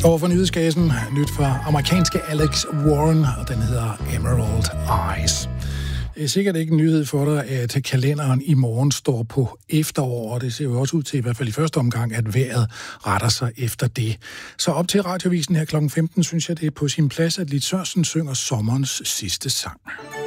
Over for nyhedsgassen, nyt fra amerikanske Alex Warren, og den hedder Emerald Eyes. Det er sikkert ikke en nyhed for dig, at kalenderen i morgen står på efterår, og det ser jo også ud til, i hvert fald i første omgang, at vejret retter sig efter det. Så op til Radiovisen her kl. 15, synes jeg, det er på sin plads, at Lis Sørensen synger sommerens sidste sang.